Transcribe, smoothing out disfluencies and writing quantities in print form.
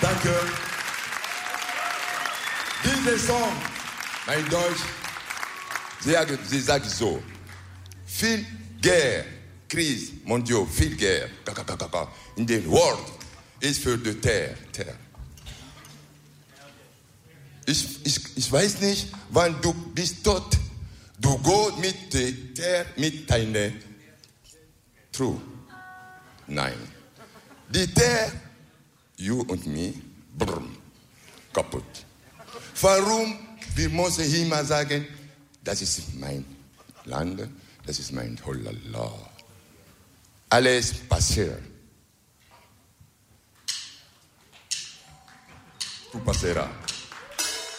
Danke. Dieser Song, mein Deutsch, sie sagt so, viel Guerre, Krise, mon Dieu, viel Guerre, in den World ist für die Terre. Ich weiß nicht, wann du bist tot, du gehst mit der Terre, mit deiner True. Nein. Die Terre, you und me, brrm, kaputt. Warum? Wir müssen immer sagen, das ist mein Land, das ist mein Holala. Alles passiert. Tu passeras.